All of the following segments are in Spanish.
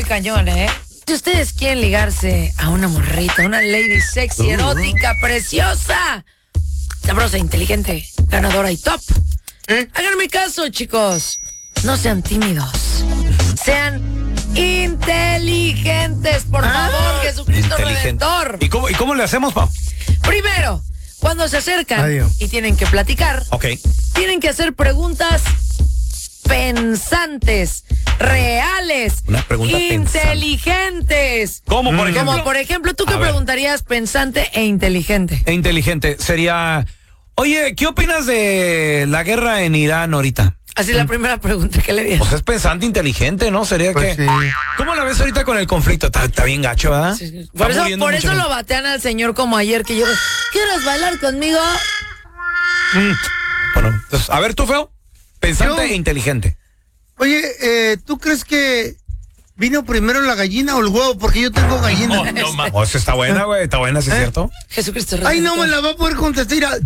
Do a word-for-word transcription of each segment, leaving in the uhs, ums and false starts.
cañón, ¿eh? Si ustedes quieren ligarse a una morrita, una lady sexy, erótica, preciosa, sabrosa, inteligente, ganadora y top, ¿Eh? háganme caso, chicos. No sean tímidos. Sean inteligentes, por ah, favor, Jesucristo Redentor. ¿Y cómo, ¿Y cómo le hacemos, pa? Primero, cuando se acercan Adiós. y tienen que platicar, okay. tienen que hacer preguntas pensantes, reales, Una pregunta inteligentes. ¿Cómo, por ejemplo? Como por ejemplo, ¿tú qué A preguntarías ver. pensante e inteligente? E inteligente sería, oye, ¿qué opinas de la guerra en Irán ahorita? Así es la primera pregunta que le di. Pues es pensante inteligente, ¿no? Sería pues que... Sí. ¿Cómo la ves ahorita con el conflicto? Está, está bien gacho, ¿verdad? Sí, sí. Por eso, por eso lo batean al señor como ayer, que yo... ¿Quieres bailar conmigo? Mm. Bueno, entonces, a ver tú, Feo. Pensante Yo... e inteligente. Oye, eh, ¿tú crees que vino primero la gallina o el huevo? Porque yo tengo gallina. No, no, ma. Oh, esa está buena, güey. Está buena, ¿sí es ¿Eh? cierto? Jesucristo. Ay, no me la va a poder contestar.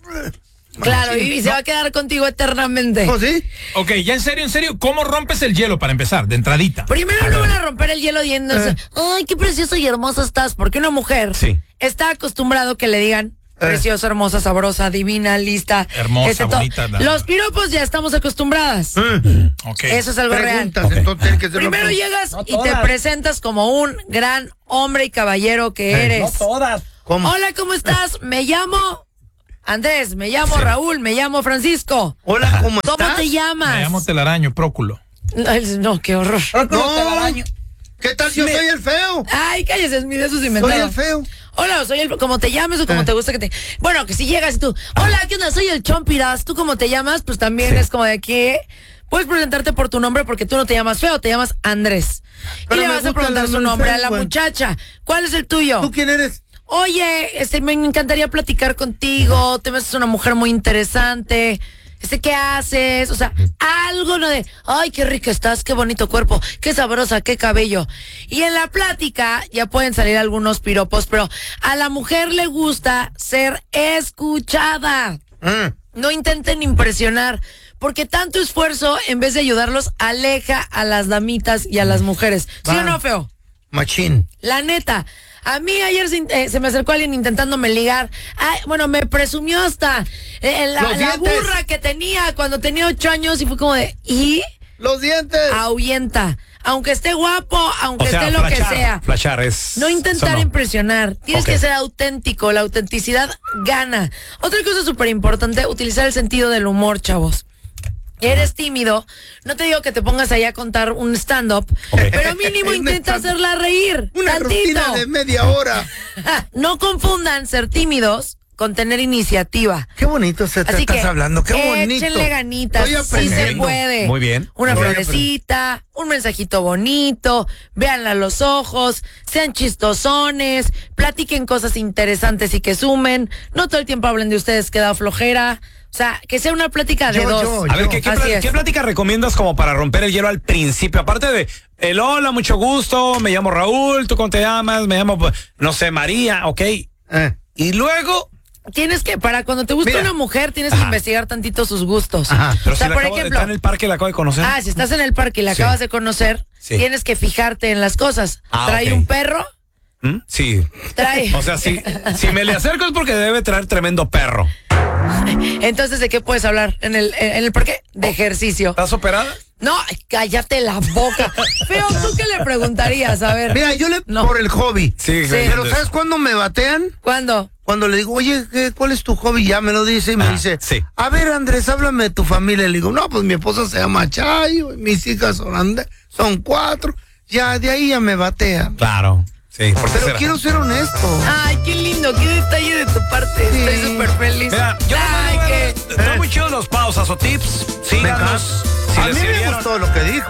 Claro, sí, y, y no. se va a quedar contigo eternamente. ¿Oh, sí? Ok, ya en serio, en serio, ¿cómo rompes el hielo para empezar, de entradita? Primero no van a romper el hielo diciéndose, eh. ay, qué preciosa y hermosa estás, porque una mujer sí. está acostumbrado que le digan eh. preciosa, hermosa, sabrosa, divina, lista. Hermosa, este, bonita. Da. Los piropos ya estamos acostumbradas. Eh. Okay. Eso es algo Preguntas, real. entonces, que Primero lo... llegas no y te presentas como un gran hombre y caballero que eh. eres. No todas. ¿Cómo? Hola, ¿cómo estás? Me llamo... Andrés, me llamo sí. Raúl, me llamo Francisco. Hola, ¿cómo estás? ¿Cómo te llamas? Me llamo Telaraño, Próculo. No, no qué horror. No, Telaraño. ¿Qué tal si me... yo soy el feo? Ay, cállese, es mi de sus inventados. Soy el feo. Hola, soy el... ¿Cómo te llames o como eh. te gusta que te... Bueno, que si llegas y tú... Hola, ¿qué onda? Soy el Chompiras. ¿Tú cómo te llamas? Pues también sí. es como de que... Puedes presentarte por tu nombre porque tú no te llamas Feo, te llamas Andrés. Pero y le vas a preguntar su nombre feo, a la güey. muchacha. ¿Cuál es el tuyo? ¿Tú quién eres? Oye, este, me encantaría platicar contigo, te ves una mujer muy interesante, este, ¿qué haces? O sea, algo, no de, ay, qué rica estás, qué bonito cuerpo, qué sabrosa, qué cabello. Y en la plática ya pueden salir algunos piropos, pero a la mujer le gusta ser escuchada. Mm. No intenten impresionar, porque tanto esfuerzo, en vez de ayudarlos, aleja a las damitas y a las mujeres. ¿Sí ah, o no, Feo? Machín. La neta. A mí ayer se, eh, se me acercó alguien intentándome ligar. Ay, bueno, me presumió hasta eh, la, la burra que tenía cuando tenía ocho años y fue como de, ¿y? Los dientes. Ahuyenta. Aunque esté guapo, aunque o sea, esté flashar, lo que sea. Flashar es... No intentar no. impresionar. Tienes okay. que ser auténtico. La autenticidad gana. Otra cosa súper importante, utilizar el sentido del humor, chavos. Eres tímido, no te digo que te pongas ahí a contar un stand-up, okay. pero mínimo intenta hacerla reír. Una tantito. rutina de media hora. No confundan ser tímidos con tener iniciativa. Qué bonito se te Así estás que hablando, qué bonito. Échenle ganitas, sí se puede. Muy bien. Una Muy florecita, bien. Un mensajito bonito, véanla a los ojos, sean chistosones, platiquen cosas interesantes y que sumen. No todo el tiempo hablen de ustedes que da flojera. O sea, que sea una plática de yo, dos. Yo, a yo. ver, ¿qué, qué, plática, ¿qué plática recomiendas como para romper el hielo al principio? Aparte de, el hola, mucho gusto, me llamo Raúl, ¿tú cómo te llamas? Me llamo, no sé, María, ¿ok? Eh. Y luego... Tienes que, para cuando te gusta Mira. una mujer, tienes Ajá. que investigar tantito sus gustos. Ajá. Pero o sea, si por acabo, ejemplo... está en el parque y la acabo de conocer. Ah, si estás en el parque y la sí. acabas de conocer, sí. tienes que fijarte en las cosas. Ah, ¿Trae okay. un perro? ¿Mm? Sí. Trae. O sea, si, si me le acerco es porque debe traer tremendo perro. Entonces, ¿de qué puedes hablar en el, en el parque? De ejercicio. ¿Estás operada? No, cállate la boca. Pero ¿tú qué le preguntarías? A ver. Mira, yo le... No. Por el hobby. Sí, sí. Pero ¿sabes cuándo me batean? ¿Cuándo? Cuando le digo, oye, ¿qué, ¿cuál es tu hobby? Ya me lo dice y me ah, dice, sí. a ver, Andrés, háblame de tu familia. Le digo, no, pues mi esposa se llama Chayo, y mis hijas son, and- son cuatro. Ya, de ahí ya me batean. Claro. Sí, por pero será. quiero ser honesto. Ay, qué lindo, qué detalle de tu parte. Sí. Estoy súper feliz. Mira, yo Ay, no, que... Están muy chidos los pausas o tips. Síganos. Si a mí me gustó lo que dijo.